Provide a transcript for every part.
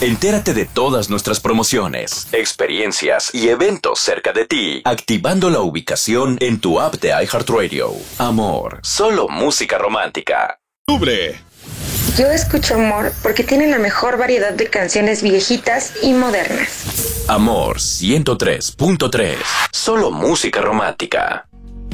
Entérate de todas nuestras promociones, experiencias y eventos cerca de ti, activando la ubicación en tu app de iHeartRadio. Amor, solo música romántica. Yo escucho Amor porque tiene la mejor variedad de canciones viejitas y modernas. Amor 103.3, solo música romántica.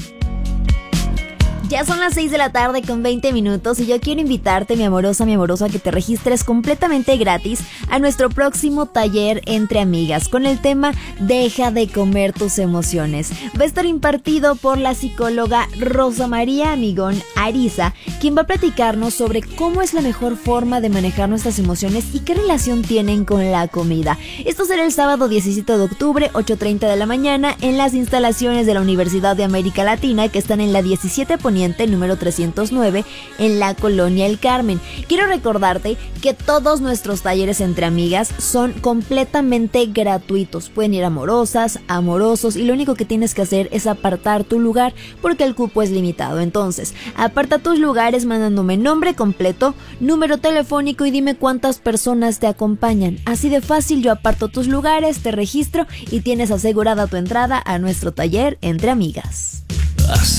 Ya son las 6 de la tarde con 20 minutos y yo quiero invitarte, mi amorosa, a que te registres completamente gratis a nuestro próximo taller Entre Amigas con el tema Deja de comer tus emociones. Va a estar impartido por la psicóloga Rosa María Amigón Ariza, quien va a platicarnos sobre cómo es la mejor forma de manejar nuestras emociones y qué relación tienen con la comida. Esto será el sábado 17 de octubre, 8:30 de la mañana, en las instalaciones de la Universidad de América Latina, que están en la 17 Poniente número 309 en la Colonia El Carmen. Quiero recordarte que todos nuestros talleres Entre Amigas son completamente gratuitos. Pueden ir amorosas, amorosos, y lo único que tienes que hacer es apartar tu lugar porque el cupo es limitado. Entonces, aparta tus lugares mandándome nombre completo, número telefónico y dime cuántas personas te acompañan. Así de fácil, yo aparto tus lugares, te registro y tienes asegurada tu entrada a nuestro taller Entre Amigas.